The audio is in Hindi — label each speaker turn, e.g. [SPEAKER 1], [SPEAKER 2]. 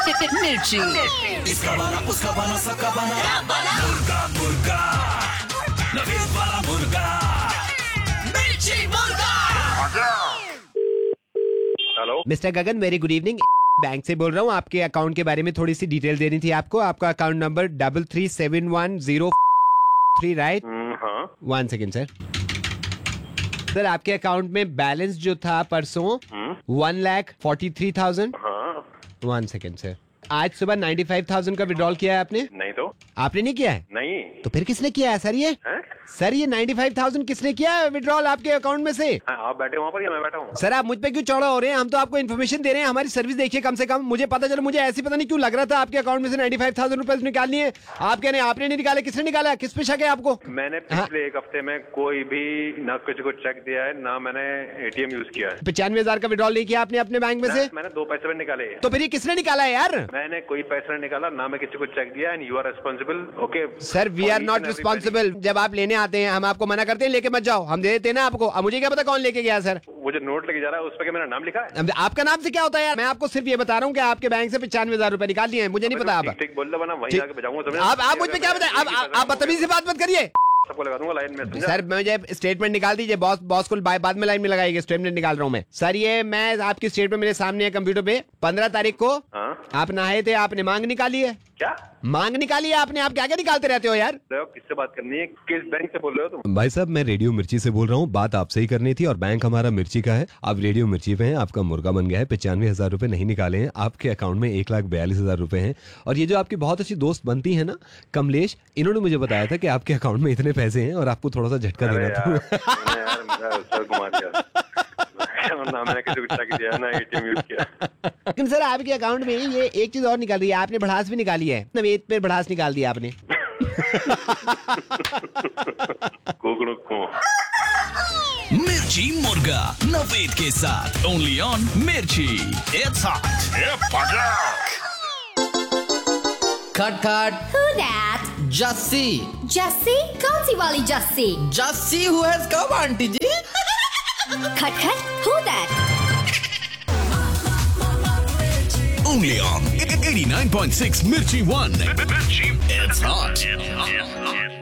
[SPEAKER 1] मिर्ची।
[SPEAKER 2] इसका बना उसका बना सबका बना मुर्गा मुर्गा नवीन वाला मुर्गा मिर्ची मुर्गा।
[SPEAKER 3] हेलो
[SPEAKER 4] मिस्टर गगन, वेरी गुड इवनिंग। बैंक से बोल रहा हूँ, आपके अकाउंट के बारे में थोड़ी सी डिटेल देनी थी आपको। आपका अकाउंट नंबर 337103, राइट?
[SPEAKER 3] हाँ
[SPEAKER 4] 1 सेकेंड सर। सर, आपके अकाउंट में बैलेंस जो था परसों 1,43,000।
[SPEAKER 3] हाँ
[SPEAKER 4] 1 सेकेंड सर। आज सुबह 95,000 का विड्रॉल किया है आपने?
[SPEAKER 3] नहीं तो
[SPEAKER 4] आपने नहीं किया है?
[SPEAKER 3] नहीं
[SPEAKER 4] तो फिर किसने किया है सर ये?
[SPEAKER 3] है?
[SPEAKER 4] सर, ये 95,000 किसने किया है विड्रॉल आपके अकाउंट में से?
[SPEAKER 3] हाँ, आप बैठे वहाँ पर या मैं बैठा हूँ?
[SPEAKER 4] सर, आप मुझ पे क्यों चौड़ा हो रहे हैं? हम तो आपको इन्फॉर्मेशन दे रहे हैं, हमारी सर्विस देखिए कम से कम। मुझे पता चला, मुझे ऐसी पता नहीं क्यों लग रहा था आपके अकाउंट में से 95,000 रुपए निकाल लिए। आप कह रहे हैं आपने नहीं निकाले, किसने निकाला? किस पे शक है आपको?
[SPEAKER 3] मैंने पिछले एक हफ्ते में कोई भी ना किसी को चेक दिया है ना मैंने एटीएम यूज किया है।
[SPEAKER 4] 95,000 का विड्रॉल नहीं किया आपने अपने बैंक में से?
[SPEAKER 3] मैंने 2 पैसे भी निकाले।
[SPEAKER 4] तो फिर ये किसने निकाला है यार?
[SPEAKER 3] मैंने कोई पैसा नहीं निकाला, ना मैं किसी को चेक दिया। And you are responsible. Okay
[SPEAKER 4] sir, we are not responsible. जब आप लेने आते हैं हम आपको मना करते हैं लेके मत जाओ, हम दे देते हैं ना आपको। अब मुझे क्या पता कौन लेके गया सर?
[SPEAKER 3] वो जो नोट लेके जा रहा है उस पर मेरा नाम लिखा है।
[SPEAKER 4] अब आपका नाम से क्या होता है यार? मैं आपको सिर्फ ये बता रहा हूँ कि आपके बैंक से 95,000 रुपए निकाल लिए हैं, मुझे नहीं पता।
[SPEAKER 3] ठीक बोल दो, वरना वहीं
[SPEAKER 4] ठीक।
[SPEAKER 3] आके बजाऊंगा।
[SPEAKER 4] आप मुझ पे क्या बताए? आप बदतमीजी से बात मत करिए
[SPEAKER 3] सबको लगा दूंगा लाइन में। समझा?
[SPEAKER 4] सर, मुझे स्टेटमेंट निकाल दीजिए। बॉस को बाद में लाइन में लगाइए। स्टेटमेंट निकाल रहा हूँ मैं। सर, ये मैं आपकी स्टेटमेंट मेरे सामने है कंप्यूटर पे। 15 तारीख को
[SPEAKER 3] हाँ?
[SPEAKER 4] आप नहाए थे, आपने मांग निकाली है।
[SPEAKER 3] क्या
[SPEAKER 4] मांग निकाली है आपने? आप क्या क्या निकालते रहते हो यार?
[SPEAKER 3] किससे बात करनी है? किस बैंक से बोल रहे हो तुम?
[SPEAKER 5] भाई साहब, मैं रेडियो मिर्ची से बोल रहा हूँ। बात आपसे ही करनी थी और बैंक हमारा मिर्ची का है। आप रेडियो मिर्ची पे हैं, आपका मुर्गा बन गया है। 95,000 रुपए नहीं निकाले हैं, आपके अकाउंट में 1,42,000 रुपए हैं। और ये जो आपकी बहुत अच्छी दोस्त बनती है ना कमलेश, इन्होंने मुझे बताया था कि आपके अकाउंट में इतने पैसे हैं और आपको थोड़ा सा झटका देना था।
[SPEAKER 3] यार मेरा सर घुमा दिया। ना मैंने किसी को चेक दिया ना एटीएम यूज किया।
[SPEAKER 4] लेकिन सर, आपके अकाउंट में ये एक चीज और निकाल रही है, आपने भड़ास भी निकाली है। नवेद पे भड़ास निकाल दिया आपने।
[SPEAKER 2] मिर्ची मुर्गा नवेद के साथ ओनली ऑन मिर्ची। It's hot.
[SPEAKER 1] खट खट।
[SPEAKER 6] Who that?
[SPEAKER 1] जस्सी।
[SPEAKER 6] जस्सी? कौन सी वाली Jassi?
[SPEAKER 1] Jassi who has come aunty जी।
[SPEAKER 6] खटखट। Who that?
[SPEAKER 2] Only on 89.6 Mirchi 1. It's hot.